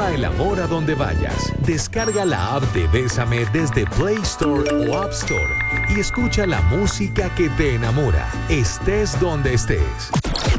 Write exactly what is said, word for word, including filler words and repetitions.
Lleva el amor a donde vayas. Descarga la app de Bésame desde Play Store o App Store y escucha la música que te enamora, estés donde estés.